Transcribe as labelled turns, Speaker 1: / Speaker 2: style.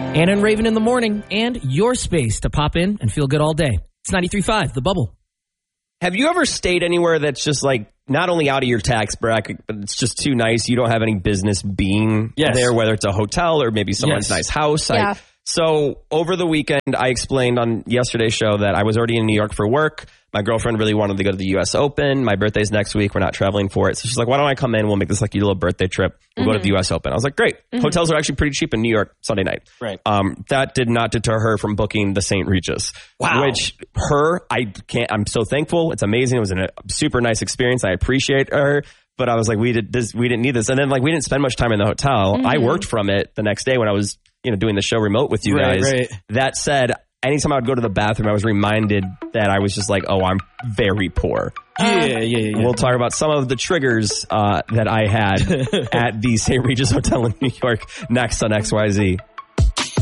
Speaker 1: Anna and Raven in the morning, and your space to pop in and feel good all day. It's 93.5, The Bubble.
Speaker 2: Have you ever stayed anywhere that's just like not only out of your tax bracket, but it's just too nice? You don't have any business being there, whether it's a hotel or maybe someone's nice house.
Speaker 3: Yeah.
Speaker 2: So over the weekend, I explained on yesterday's show that I was already in New York for work. My girlfriend really wanted to go to the U.S. Open. My birthday's next week. We're not traveling for it. So she's like, why don't I come in? We'll make this like a little birthday trip. We'll go to the U.S. Open. I was like, great. Hotels are actually pretty cheap in New York Sunday night.
Speaker 4: Right.
Speaker 2: That did not deter her from booking the St. Regis.
Speaker 4: Wow.
Speaker 2: Which I'm so thankful. It's amazing. It was a super nice experience. I appreciate her. But I was like, we didn't need this. And then we didn't spend much time in the hotel. I worked from it the next day when I was, doing the show remote with you guys.
Speaker 4: Right.
Speaker 2: That said, anytime I would go to the bathroom, I was reminded that I was just like, oh, I'm very poor.
Speaker 4: Yeah.
Speaker 2: We'll talk about some of the triggers that I had at the St. Regis Hotel in New York next on XYZ.